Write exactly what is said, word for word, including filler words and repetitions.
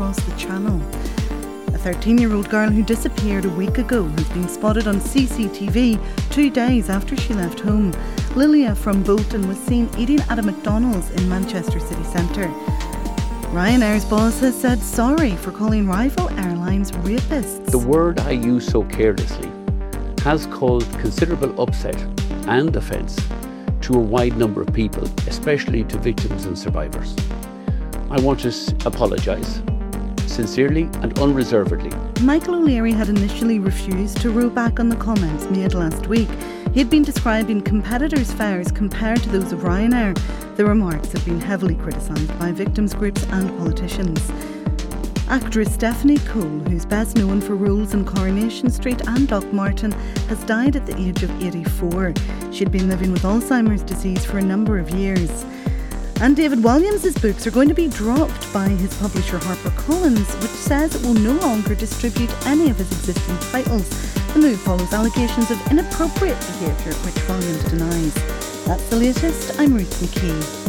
across the channel. A thirteen-year-old girl who disappeared a week ago has been spotted on C C T V two days after she left home. Lilia from Bolton was seen eating at a McDonald's in Manchester city centre. Ryanair's boss has said sorry for calling rival airlines rapists. The word I use so carelessly has caused considerable upset and offence to a wide number of people, especially to victims and survivors. I want to apologise sincerely and unreservedly. Michael O'Leary had initially refused to row back on the comments made last week. He had been describing competitors' fares compared to those of Ryanair. The remarks have been heavily criticised by victims groups and politicians. Actress Stephanie Cole, who's best known for roles in Coronation Street and Doc Martin, has died at the age of eighty-four. She'd been living with Alzheimer's disease for a number of years. And David Walliams' books are going to be dropped by his publisher HarperCollins, which says it will no longer distribute any of his existing titles. The move follows allegations of inappropriate behaviour, which Walliams denies. That's the latest. I'm Ruth McKee.